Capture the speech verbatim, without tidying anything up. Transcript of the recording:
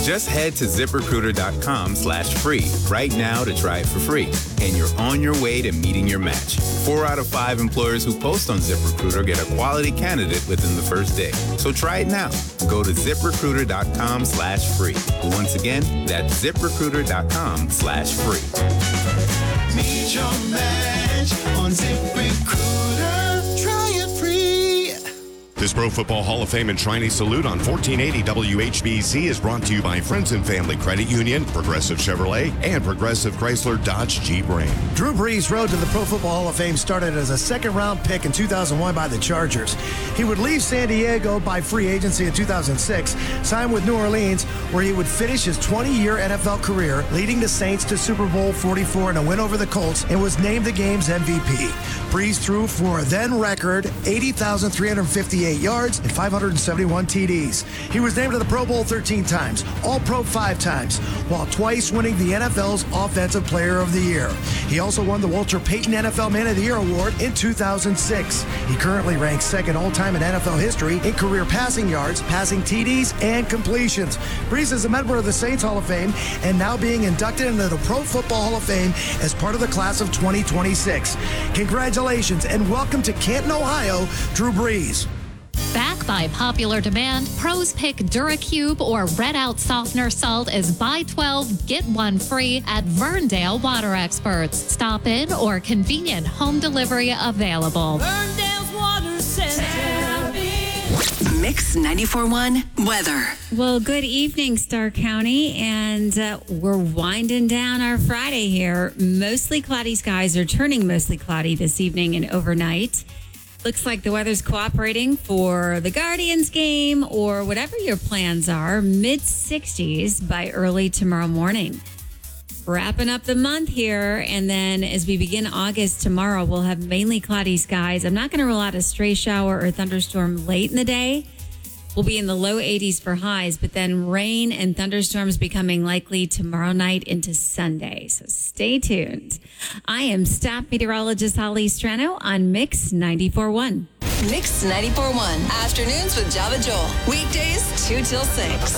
Just head to ZipRecruiter.com slash free right now to try it for free. And you're on your way to meeting your match. Four out of five employers who post on ZipRecruiter get a quality candidate within the first day. So try it now. Go to ZipRecruiter.com slash free. Once again, that's ZipRecruiter.com slash free. Meet your match on ZipRecruiter. Try it free. This Pro Football Hall of Fame and Trinity Salute on fourteen eighty W H B C is brought to you by Friends and Family Credit Union, Progressive Chevrolet, and Progressive Chrysler Dodge Jeep Ram. Drew Brees' road to the Pro Football Hall of Fame started as a second-round pick in two thousand one by the Chargers. He would leave San Diego by free agency in two thousand six, sign with New Orleans, where he would finish his twenty-year N F L career, leading the Saints to Super Bowl forty-four and a win over the Colts, and was named the game's M V P. Brees threw for a then-record eighty thousand three hundred fifty-eight yards and five hundred seventy-one T Ds. He was named to the Pro Bowl thirteen times, All-Pro five times, while twice winning the N F L's Offensive Player of the Year. He also won the Walter Payton N F L Man of the Year award in two thousand six. He currently ranks second all-time in N F L history in career passing yards, passing T Ds, and completions. Brees is a member of the Saints Hall of Fame and now being inducted into the Pro Football Hall of Fame as part of the class of twenty twenty-six. Congratulations and welcome to Canton, Ohio, Drew Brees. Back by popular demand, pros pick DuraCube or Red Out Softener Salt as buy twelve, get one free at Verndale Water Experts. Stop in or convenient home delivery available. Verndale's Water Center. Mix ninety-four point one weather. Well, good evening, Starr County, and uh, we're winding down our Friday here. Mostly cloudy skies are turning mostly cloudy this evening and overnight. Looks like the weather's cooperating for the Guardians game or whatever your plans are. mid sixties by early tomorrow morning. Wrapping up the month here, and then as we begin August tomorrow, we'll have mainly cloudy skies. I'm not going to rule out a stray shower or thunderstorm late in the day. We'll be in the low eighties for highs, but then rain and thunderstorms becoming likely tomorrow night into Sunday. So stay tuned. I am staff meteorologist Holly Strano on Mix ninety-four point one. Mix ninety-four point one. Afternoons with Java Joel. Weekdays two till six.